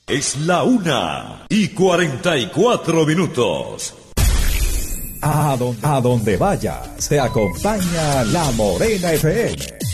Es la 1:44. A donde vaya, se acompaña La Morena FM.